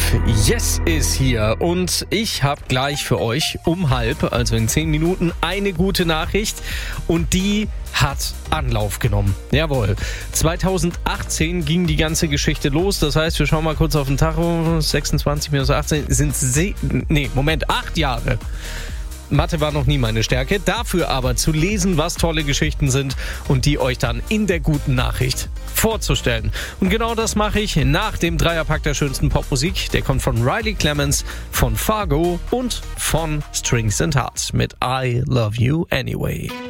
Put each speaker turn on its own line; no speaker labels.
Yes ist hier und ich habe gleich für euch um 12:30, also in 10 Minuten, eine gute Nachricht und die hat Anlauf genommen. Jawohl. 2018 ging die ganze Geschichte los, das heißt, wir schauen mal kurz auf den Tacho, 26 minus 18 sind 8 Jahre. Mathe war noch nie meine Stärke, dafür aber zu lesen, was tolle Geschichten sind und die euch dann in der guten Nachricht vorzustellen. Und genau das mache ich nach dem Dreierpack der schönsten Popmusik. Der kommt von Riley Clemens, von Fargo und von Strings and Hearts mit I Love You Anyway.